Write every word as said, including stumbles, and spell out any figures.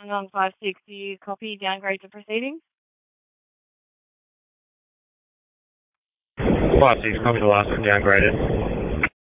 On five six, do you copy downgrade to proceedings? five six, copy the last one, downgraded.